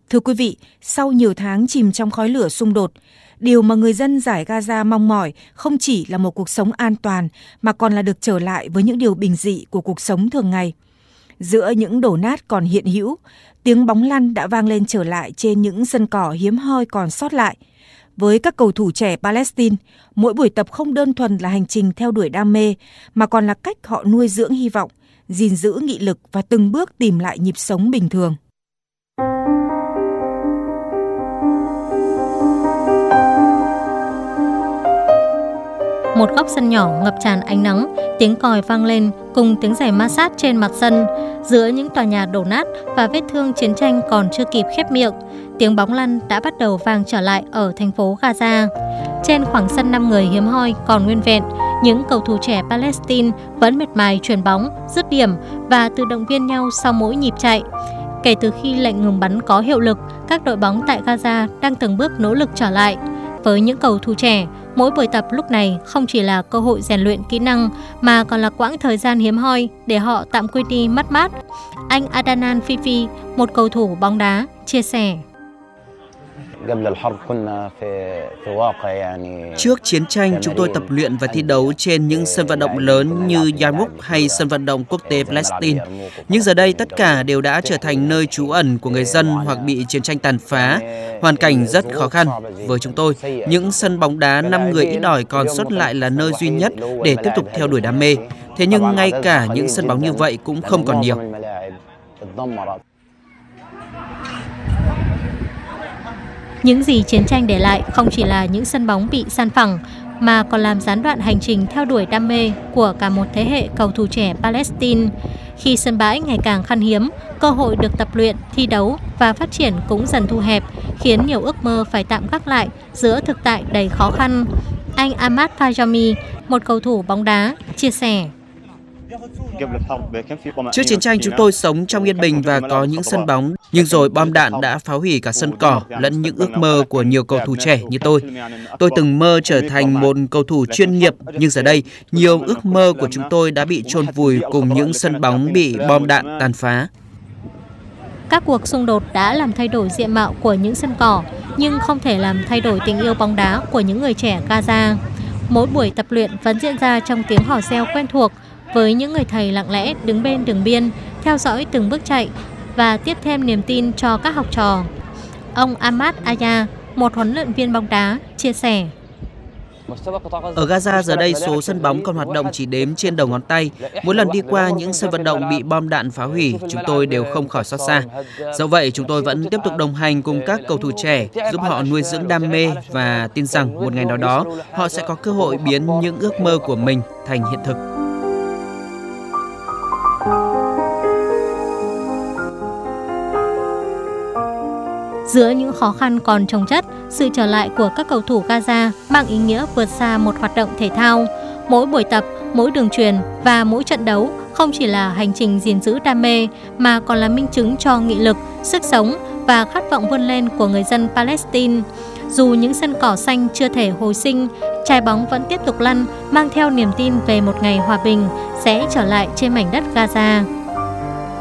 Thưa quý vị, sau nhiều tháng chìm trong khói lửa xung đột, điều mà người dân Dải Gaza mong mỏi không chỉ là một cuộc sống an toàn mà còn là được trở lại với những điều bình dị của cuộc sống thường ngày. Giữa những đổ nát còn hiện hữu, tiếng bóng lăn đã vang lên trở lại trên những sân cỏ hiếm hoi còn sót lại. Với các cầu thủ trẻ Palestine, mỗi buổi tập không đơn thuần là hành trình theo đuổi đam mê, mà còn là cách họ nuôi dưỡng hy vọng, gìn giữ nghị lực và từng bước tìm lại nhịp sống bình thường. Một góc sân nhỏ ngập tràn ánh nắng, tiếng còi vang lên cùng tiếng giày ma sát trên mặt sân. Giữa những tòa nhà đổ nát và vết thương chiến tranh còn chưa kịp khép miệng, tiếng bóng lăn đã bắt đầu vang trở lại ở thành phố Gaza. Trên khoảng sân 5 người hiếm hoi còn nguyên vẹn, những cầu thủ trẻ Palestine vẫn miệt mài chuyền bóng, dứt điểm và tự động viên nhau sau mỗi nhịp chạy. Kể từ khi lệnh ngừng bắn có hiệu lực, các đội bóng tại Gaza đang từng bước nỗ lực trở lại. Với những cầu thủ trẻ, mỗi buổi tập lúc này không chỉ là cơ hội rèn luyện kỹ năng mà còn là quãng thời gian hiếm hoi để họ tạm quên đi mất mát. Anh Adnan Fifi, một cầu thủ bóng đá, chia sẻ. Trước chiến tranh, chúng tôi tập luyện và thi đấu trên những sân vận động lớn như Yarmouk hay sân vận động quốc tế Palestine. Nhưng giờ đây tất cả đều đã trở thành nơi trú ẩn của người dân hoặc bị chiến tranh tàn phá. Hoàn cảnh rất khó khăn. Với chúng tôi, những sân bóng đá 5 người ít ỏi còn sót lại là nơi duy nhất để tiếp tục theo đuổi đam mê. Thế nhưng ngay cả những sân bóng như vậy cũng không còn nhiều. Những gì chiến tranh để lại không chỉ là những sân bóng bị san phẳng, mà còn làm gián đoạn hành trình theo đuổi đam mê của cả một thế hệ cầu thủ trẻ Palestine. Khi sân bãi ngày càng khan hiếm, cơ hội được tập luyện, thi đấu và phát triển cũng dần thu hẹp, khiến nhiều ước mơ phải tạm gác lại giữa thực tại đầy khó khăn. Anh Ahmad Fajami, một cầu thủ bóng đá, chia sẻ. Trước chiến tranh chúng tôi sống trong yên bình và có những sân bóng, nhưng rồi bom đạn đã phá hủy cả sân cỏ lẫn những ước mơ của nhiều cầu thủ trẻ như tôi. Tôi từng mơ trở thành một cầu thủ chuyên nghiệp, nhưng giờ đây nhiều ước mơ của chúng tôi đã bị chôn vùi cùng những sân bóng bị bom đạn tàn phá. Các cuộc xung đột đã làm thay đổi diện mạo của những sân cỏ, nhưng không thể làm thay đổi tình yêu bóng đá của những người trẻ Gaza. Mỗi buổi tập luyện vẫn diễn ra trong tiếng hò reo quen thuộc, với những người thầy lặng lẽ đứng bên đường biên, theo dõi từng bước chạy và tiếp thêm niềm tin cho các học trò. Ông Ahmad Aya, một huấn luyện viên bóng đá, chia sẻ. Ở Gaza giờ đây số sân bóng còn hoạt động chỉ đếm trên đầu ngón tay. Mỗi lần đi qua những sân vận động bị bom đạn phá hủy, chúng tôi đều không khỏi xót xa. Dẫu vậy, chúng tôi vẫn tiếp tục đồng hành cùng các cầu thủ trẻ, giúp họ nuôi dưỡng đam mê và tin rằng một ngày nào đó họ sẽ có cơ hội biến những ước mơ của mình thành hiện thực. Giữa những khó khăn còn chồng chất, sự trở lại của các cầu thủ Gaza mang ý nghĩa vượt xa một hoạt động thể thao. Mỗi buổi tập, mỗi đường chuyền và mỗi trận đấu không chỉ là hành trình gìn giữ đam mê mà còn là minh chứng cho nghị lực, sức sống và khát vọng vươn lên của người dân Palestine. Dù những sân cỏ xanh chưa thể hồi sinh, trái bóng vẫn tiếp tục lăn, mang theo niềm tin về một ngày hòa bình sẽ trở lại trên mảnh đất Gaza.